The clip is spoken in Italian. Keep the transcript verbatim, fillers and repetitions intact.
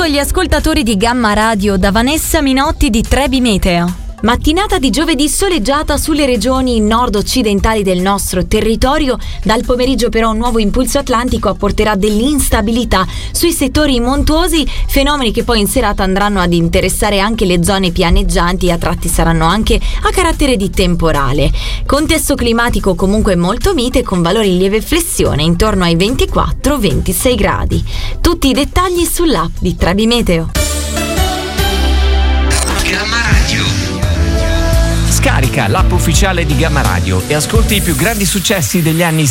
agli ascoltatori di Gamma Radio da Vanessa Minotti di Trebi Meteo. Mattinata di giovedì soleggiata sulle regioni nord-occidentali del nostro territorio. Dal pomeriggio però un nuovo impulso atlantico apporterà dell'instabilità sui settori montuosi, fenomeni che poi in serata andranno ad interessare anche le zone pianeggianti e a tratti saranno anche a carattere di temporale. Contesto climatico comunque molto mite, con valori in lieve flessione intorno ai ventiquattro ventisei gradi. Tutti i dettagli sull'app di Trebi Meteo. Gamma Radio. Scarica l'app ufficiale di Gamma Radio e ascolti i più grandi successi degli anni